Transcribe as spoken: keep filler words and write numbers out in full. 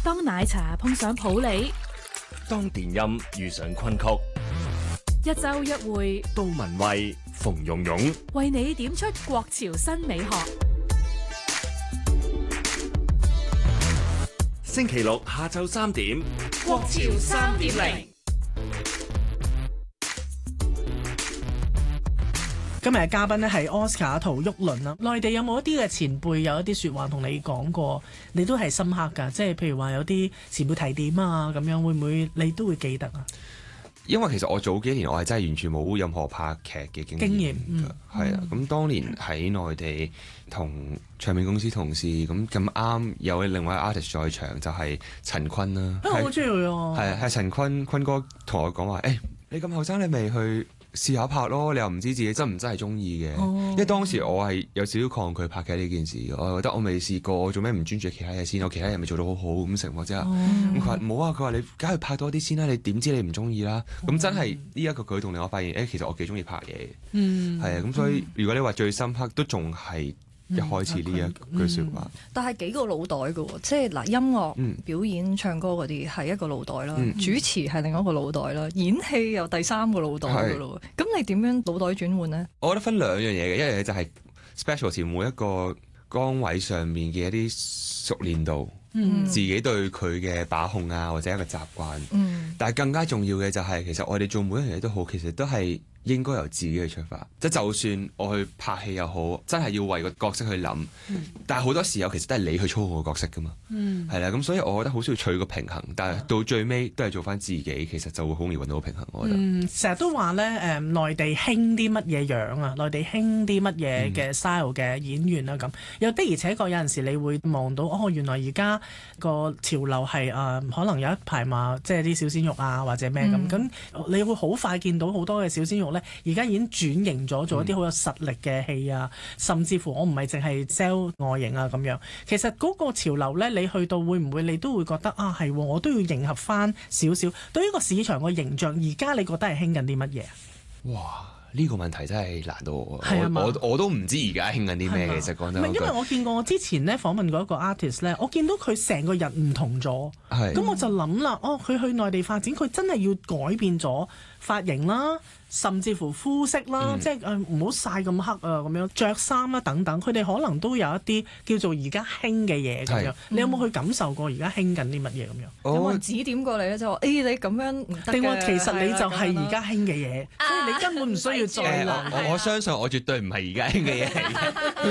當奶茶碰上普洱， 當電音遇上昆曲， 一周一會， 杜文蔚、馮蓉蓉為你點出國潮新美學。 星期六下晝三點， 國潮三點零。 今日嘅嘉賓咧係 Oscar 陶旭倫啦。內地有冇一啲嘅前輩有一啲説話同你講過，你都係深刻㗎？即係譬如話有啲前輩提點啊，咁樣會唔會你都會記得啊？ 因為其實我早幾年我係真係完全冇任何拍劇嘅經驗， 經驗嗯係啊。咁當年喺內地同唱片公司同事，咁咁啱有另外一個 artist 在場，就係陳坤啦。 啊，我好中意佢喎。 係係陳坤坤哥同我講話，誒、欸，你咁後生，你咪去試下拍咯，你又唔知自己真唔真係中意嘅。 哦、 因為當時我係有少少抗拒拍劇呢件事嘅，我覺得我未試過，我做咩唔專注其他嘢先？我其他嘢咪做到好好咁情況之下，咁佢話冇啊，佢話你梗係拍多啲先啦，你點知你唔中意啦？咁、哦、真係呢一個舉動令我發現，誒、欸，其實我幾中意拍嘢嘅， 嗯， 係啊，咁所以如果你話最深刻，都仲係一開始呢一句説話。 嗯嗯、但係幾個腦袋嘅喎，即係嗱，音樂、嗯、表演、唱歌嗰啲係一個腦袋啦，嗯、主持係另一個腦袋啦，演戲又第三個腦袋嘅咯。咁你點樣腦袋轉換呢？ 我覺得分兩樣嘢嘅，一樣嘢就係 specialty 每一個崗位上面嘅一啲熟練度，嗯、自己對佢嘅把控啊，或者一個習慣。嗯、但係更加重要嘅就係、是，其實我哋做每一樣嘢都好，其實都係應該由自己去出發，即係就算我去拍戲又好，真係要為個角色去諗。嗯、但係好多時候其實都係你去操控個角色噶嘛，係啦、嗯。咁所以我覺得好需要取個平衡，但係到最尾都係做翻自己，其實就會好容易揾到個平衡。我覺得， 嗯，成日都話咧，誒、呃，內地興啲乜嘢樣啊？內地興啲乜嘢嘅 style 嘅演員啊？咁又的而且確有陣時你會望到，哦，原來而家個潮流係誒、呃，可能有一排嘛，即係啲小鮮肉啊，或者咩咁，咁、嗯、你會好快見到好多嘅小鮮肉。而家已經轉型咗，做一啲好有實力嘅戲啊，嗯、甚至乎我唔係淨係 sell 外形啊咁樣。其實嗰個潮流呢，你去到會唔會你都會覺得啊係，我都要迎合翻少少。對於個市場個形象，而家你覺得係興緊啲乜嘢？ 哇！呢、這個問題真係難到我， 係嘛？ 我我都唔知而家興緊啲咩。 嗎其實講真， 唔係因為我見過我之前咧訪問過一個 artist 咧，我見到佢成個人唔同咗，咁是我就諗啦，哦，佢去內地發展，佢真係要改變咗髮型啦。甚至乎膚色啦，嗯、即係誒唔好曬咁黑啊，咁樣着衫啊等等，佢哋可能都有一啲叫做而家興嘅嘢咁樣。是你有冇去感受過而家興緊啲乜嘢咁樣？ 嗯、有冇人指點過你咧？就話誒、欸、你咁樣唔得嘅。定話其實你就係而家興嘅嘢，所以你根本唔需要再來。 我我相信我絕對唔係而家興嘅嘢嚟嘅。